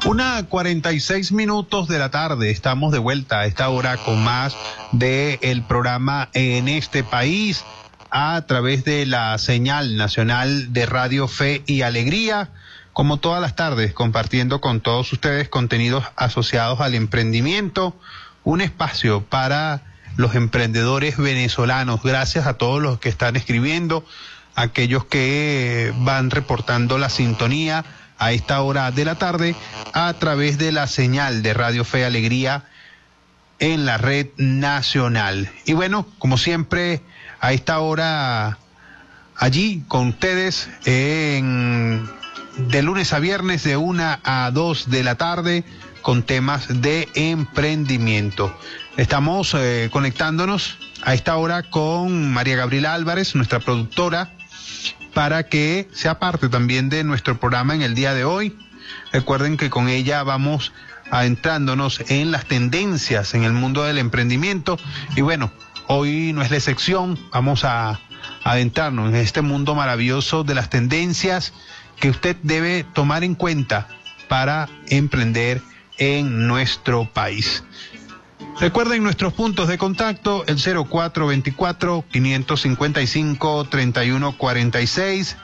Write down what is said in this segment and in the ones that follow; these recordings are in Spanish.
1:46 de la tarde, estamos de vuelta a esta hora con más del programa En este País a través de la señal nacional de Radio Fe y Alegría, como todas las tardes, compartiendo con todos ustedes contenidos asociados al emprendimiento, un espacio para los emprendedores venezolanos. Gracias a todos los que están escribiendo, aquellos que van reportando la sintonía a esta hora de la tarde a través de la señal de Radio Fe y Alegría en la red nacional. Y bueno, como siempre, a esta hora allí con ustedes de lunes a viernes de 1 a 2 de la tarde con temas de emprendimiento. Estamos conectándonos a esta hora con María Gabriela Álvarez, nuestra productora, para que sea parte también de nuestro programa en el día de hoy. Recuerden que con ella vamos adentrándonos en las tendencias en el mundo del emprendimiento. Y bueno, hoy no es la excepción, vamos a adentrarnos en este mundo maravilloso de las tendencias que usted debe tomar en cuenta para emprender en nuestro país. Recuerden nuestros puntos de contacto, el 0424-555-3146,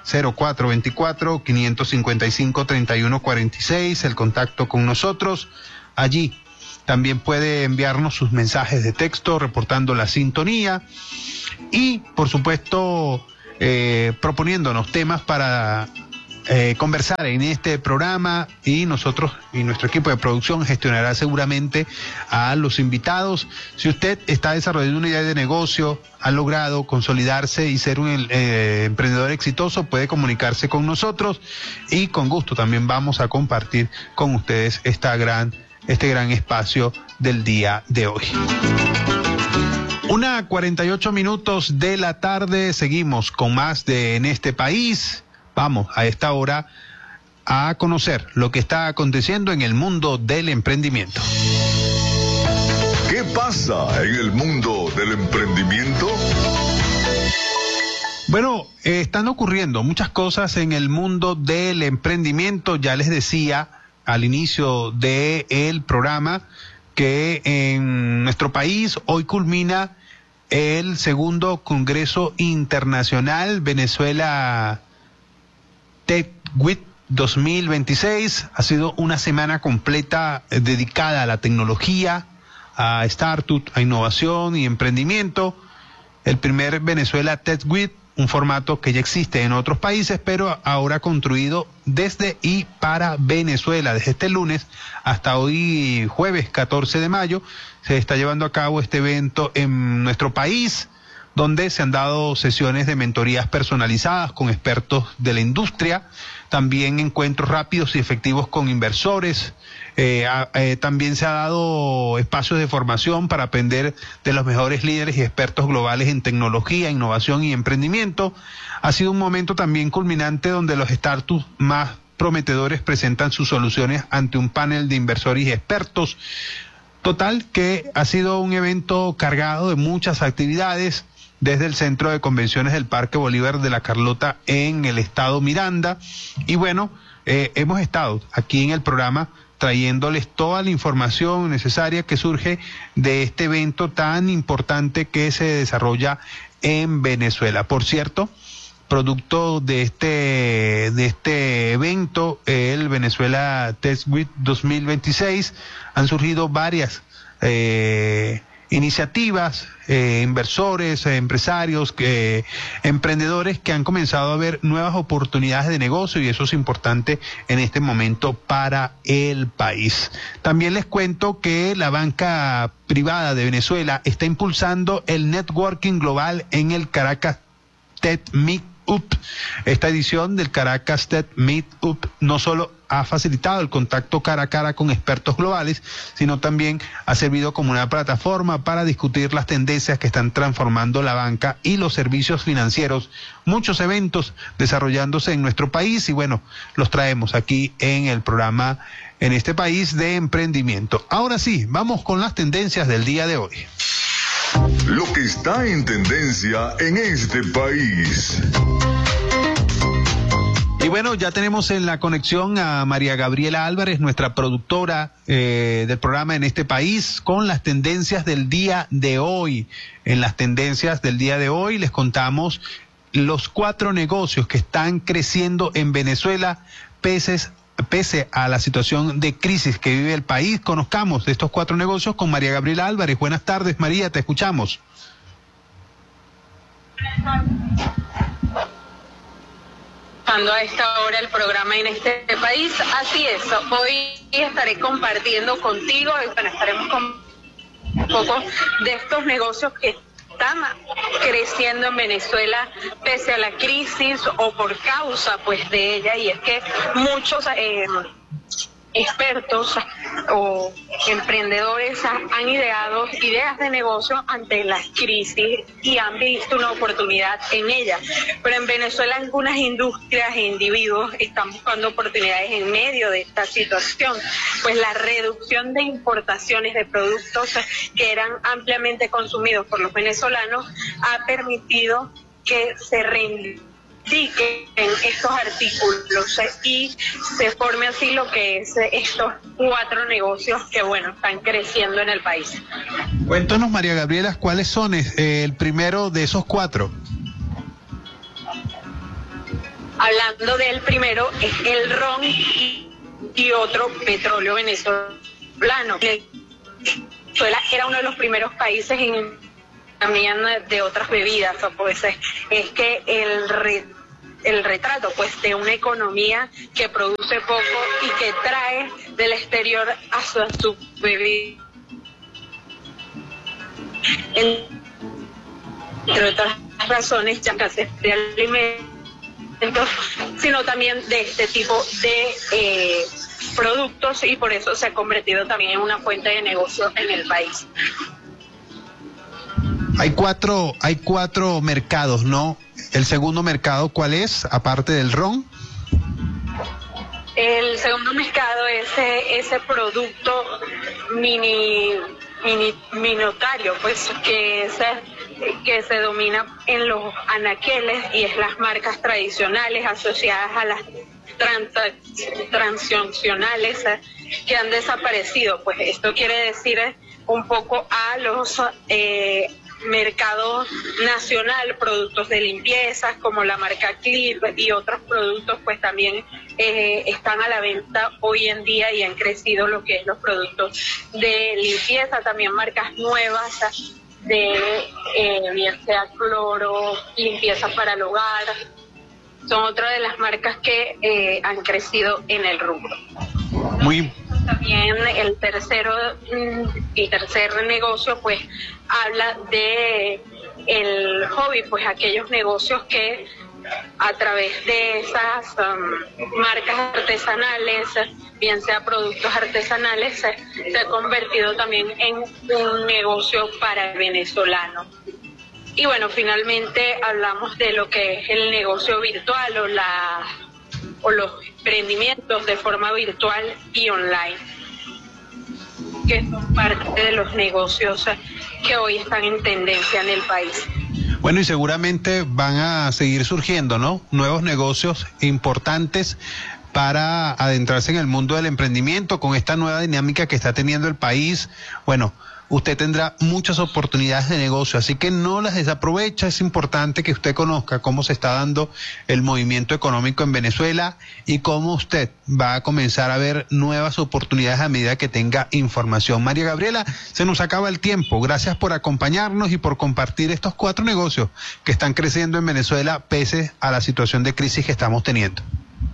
0424-555-3146, el contacto con nosotros. Allí también puede enviarnos sus mensajes de texto reportando la sintonía y, por supuesto, proponiéndonos temas para conversar en este programa, y nosotros y nuestro equipo de producción gestionará seguramente a los invitados. Si usted está desarrollando una idea de negocio, ha logrado consolidarse y ser un emprendedor exitoso, puede comunicarse con nosotros y con gusto también vamos a compartir con ustedes este gran espacio del día de hoy. 1:48 de la tarde, seguimos con más de En este País. Vamos a esta hora a conocer lo que está aconteciendo en el mundo del emprendimiento. ¿Qué pasa en el mundo del emprendimiento? Bueno, están ocurriendo muchas cosas en el mundo del emprendimiento. Ya les decía al inicio del programa que en nuestro país hoy culmina el segundo Congreso Internacional Venezuela TechWeek 2026. Ha sido una semana completa dedicada a la tecnología, a startup, a innovación y emprendimiento. El primer Venezuela TechWeek, un formato que ya existe en otros países, pero ahora construido desde y para Venezuela. Desde este lunes hasta hoy, jueves 14 de mayo, se está llevando a cabo este evento en nuestro país, donde se han dado sesiones de mentorías personalizadas con expertos de la industria, también encuentros rápidos y efectivos con inversores. También se ha dado espacios de formación para aprender de los mejores líderes y expertos globales en tecnología, innovación y emprendimiento. Ha sido un momento también culminante donde los startups más prometedores presentan sus soluciones ante un panel de inversores y expertos. Total que ha sido un evento cargado de muchas actividades, desde el Centro de Convenciones del Parque Bolívar de La Carlota en el estado Miranda. Y bueno, hemos estado aquí en el programa trayéndoles toda la información necesaria que surge de este evento tan importante que se desarrolla en Venezuela. Por cierto, producto de este evento, el Venezuela TechWeek 2026, han surgido varias iniciativas, inversores, empresarios, emprendedores que han comenzado a ver nuevas oportunidades de negocio, y eso es importante en este momento para el país. También les cuento que la banca privada de Venezuela está impulsando el networking global en el Caracas Tech Meetup. Esta edición del Caracas Tech Meetup no solo ha facilitado el contacto cara a cara con expertos globales, sino también ha servido como una plataforma para discutir las tendencias que están transformando la banca y los servicios financieros. Muchos eventos desarrollándose en nuestro país y bueno, los traemos aquí en el programa En este País de Emprendimiento. Ahora sí, vamos con las tendencias del día de hoy. Lo que está en tendencia en este país. Y bueno, ya tenemos en la conexión a María Gabriela Álvarez, nuestra productora del programa En este País, con las tendencias del día de hoy. En las tendencias del día de hoy les contamos los 4 negocios que están creciendo en Venezuela pese a la situación de crisis que vive el país. Conozcamos de estos 4 negocios con María Gabriela Álvarez. Buenas tardes, María, te escuchamos. A esta hora el programa En este País, así es, hoy estaré compartiendo contigo y bueno, estaremos con un poco de estos negocios que están creciendo en Venezuela pese a la crisis o por causa pues de ella, y es que muchos expertos o emprendedores han ideado ideas de negocio ante las crisis y han visto una oportunidad en ella. Pero en Venezuela algunas industrias e individuos están buscando oportunidades en medio de esta situación, pues la reducción de importaciones de productos que eran ampliamente consumidos por los venezolanos ha permitido que se reivindiquen estos artículos y se forme así lo que es estos 4 negocios que bueno, están creciendo en el país. Cuéntanos, María Gabriela, ¿cuáles son el primero de esos 4? Hablando del primero, es el ron y otro petróleo venezolano. Venezuela era uno de los primeros países en también de otras bebidas, pues es que el retrato pues de una economía que produce poco y que trae del exterior a su bebida, entre otras razones, ya escasez de alimentos, sino también de este tipo de productos, y por eso se ha convertido también en una fuente de negocio en el país. Hay cuatro mercados, ¿no? El segundo mercado, ¿cuál es, aparte del ron? El segundo mercado es ese producto minoritario, pues que se domina en los anaqueles, y es las marcas tradicionales asociadas a las transnacionales que han desaparecido. Pues esto quiere decir un poco a los mercado nacional, productos de limpieza como la marca Clip y otros productos pues también están a la venta hoy en día y han crecido lo que es los productos de limpieza, también marcas nuevas de bien sea cloro, limpieza para el hogar, son otra de las marcas que han crecido en el rubro. Muy También el tercer negocio pues habla de el hobby, pues aquellos negocios que a través de esas marcas artesanales, bien sea productos artesanales, se ha convertido también en un negocio para el venezolano. Y bueno, finalmente hablamos de lo que es el negocio virtual o los emprendimientos de forma virtual y online, que son parte de los negocios que hoy están en tendencia en el país. Bueno, y seguramente van a seguir surgiendo, ¿no? Nuevos negocios importantes para adentrarse en el mundo del emprendimiento con esta nueva dinámica que está teniendo el país. Bueno, usted tendrá muchas oportunidades de negocio, así que no las desaprovecha. Es importante que usted conozca cómo se está dando el movimiento económico en Venezuela y cómo usted va a comenzar a ver nuevas oportunidades a medida que tenga información. María Gabriela, se nos acaba el tiempo. Gracias por acompañarnos y por compartir estos 4 negocios que están creciendo en Venezuela pese a la situación de crisis que estamos teniendo.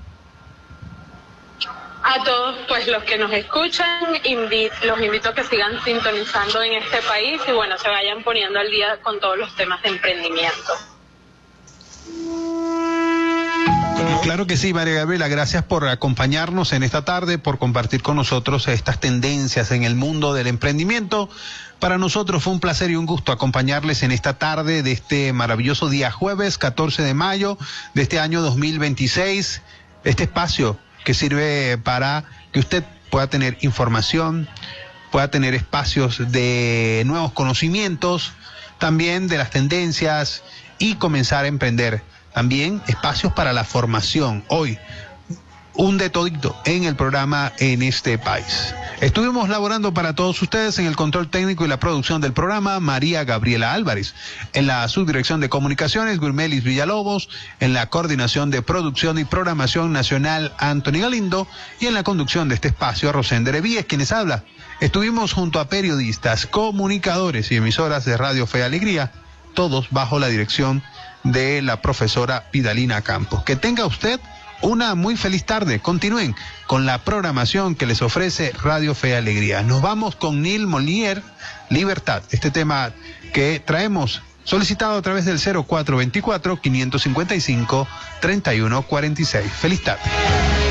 A todos pues los que nos escuchan, los invito a que sigan sintonizando En este País y bueno, se vayan poniendo al día con todos los temas de emprendimiento. Claro que sí, María Gabriela, gracias por acompañarnos en esta tarde, por compartir con nosotros estas tendencias en el mundo del emprendimiento. Para nosotros fue un placer y un gusto acompañarles en esta tarde de este maravilloso día jueves 14 de mayo de este año 2026, este espacio que sirve para que usted pueda tener información, pueda tener espacios de nuevos conocimientos, también de las tendencias y comenzar a emprender también espacios para la formación. Hoy, un de todito en el programa En este País. Estuvimos laborando para todos ustedes en el control técnico y la producción del programa, María Gabriela Álvarez. En la subdirección de comunicaciones, Gurmelis Villalobos. En la coordinación de producción y programación nacional, Anthony Galindo. Y en la conducción de este espacio, Rosender Evíes, quienes habla. Estuvimos junto a periodistas, comunicadores y emisoras de Radio Fe y Alegría, todos bajo la dirección de la profesora Vidalina Campos. Que tenga usted una muy feliz tarde. Continúen con la programación que les ofrece Radio Fe y Alegría. Nos vamos con Neil Molière, Libertad. Este tema que traemos solicitado a través del 0424-555-3146. Feliz tarde.